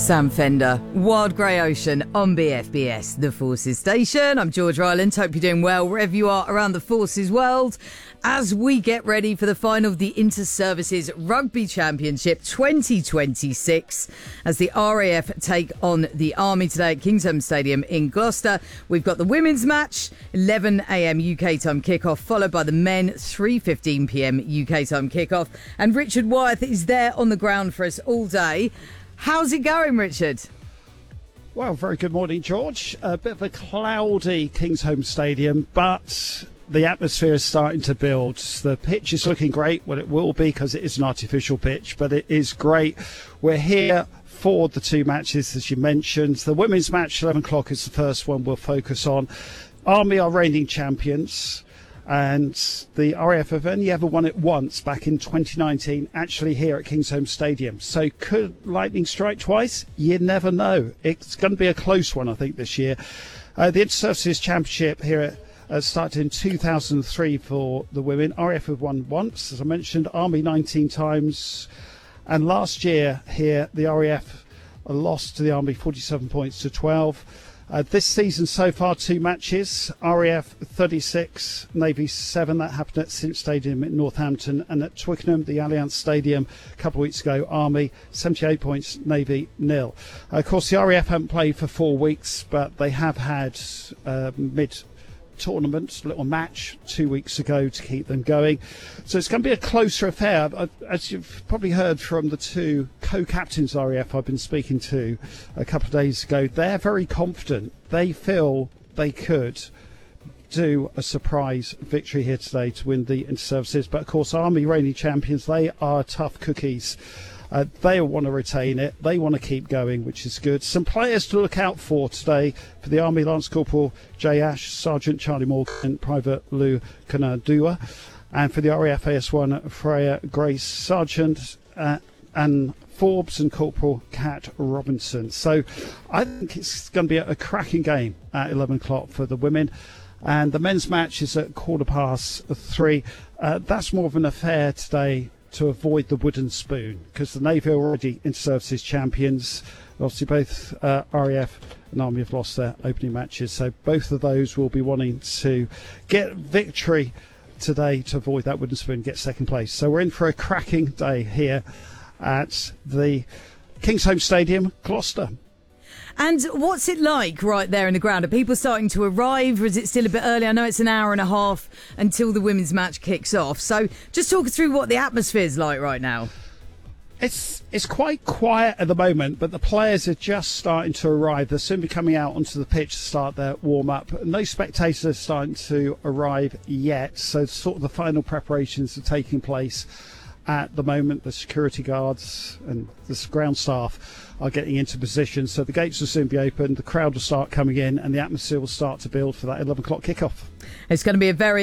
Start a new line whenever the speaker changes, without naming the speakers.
Sam Fender, Wild Grey Ocean on BFBS, the Forces Station. I'm George Ryland. Hope you're doing well wherever you are around the Forces world as we get ready for the final of the Inter-Services Rugby Championship 2026 as the RAF take on the Army today at Kingsholm Stadium in Gloucester. We've got the women's match, 11 a.m. UK time kickoff, followed by the men, 3:15 p.m. UK time kickoff. And Richard Wyeth is there on the ground for us all day. How's it going, Richard?
Well, very good morning, George. A bit of a cloudy Kingsholm Stadium, but the atmosphere is starting to build. The pitch is looking great. Well, it will be because it is an artificial pitch, but it is great. We're here for the two matches, as you mentioned. The women's match, 11 o'clock, is the first one we'll focus on. Army are reigning champions, and the RAF have only ever won it once back in 2019, actually here at Kingsholm Stadium. So could lightning strike twice? You never know. It's going to be a close one, I think, this year. The Inter-Services Championship here started in 2003 for the women. RAF have won once, as I mentioned, Army 19 times. And last year here, the RAF lost to the Army 47 points to 12. This season so far, two matches, RAF 36, Navy 7. That happened at St Stadium in Northampton, and at Twickenham, the Allianz Stadium, a couple of weeks ago, Army 78 points, Navy 0. Of course, the RAF haven't played for 4 weeks, but they have had mid-tournament little match 2 weeks ago to keep them going. So it's going to be a closer affair. As you've probably heard from the two co-captains RAF I've been speaking to a couple of days ago, they're very confident. They feel they could do a surprise victory here today to win the Inter-Services. But of course, Army reigning champions, they are tough cookies. They want to retain it. They want to keep going, which is good. Some players to look out for today for the Army: Lance Corporal Jay Ash, Sergeant Charlie Morgan, Private Lou Kanadua. And for the RAF AS1, Freya Grace, Sergeant Anne Forbes, and Corporal Kat Robinson. So I think it's going to be a cracking game at 11 o'clock for the women. And the men's match is at 3:15. That's more of an affair today to avoid the wooden spoon, because the Navy are already Inter-Services champions. Obviously both RAF and Army have lost their opening matches, so both of those will be wanting to get victory today to avoid that wooden spoon and get second place. So we're in for a cracking day here at the Kingsholm Stadium, Gloucester.
And what's it like right there in the ground? Are people starting to arrive, or is it still a bit early? I know it's an hour and a half until the women's match kicks off. So just talk us through what the atmosphere is like right now.
It's quite quiet at the moment, but the players are just starting to arrive. They'll soon be coming out onto the pitch to start their warm-up. No spectators are starting to arrive yet, so sort of the final preparations are taking place at the moment. The security guards and the ground staff are getting into position, so the gates will soon be opened, the crowd will start coming in, and the atmosphere will start to build for that 11 o'clock kickoff.
It's going to be a very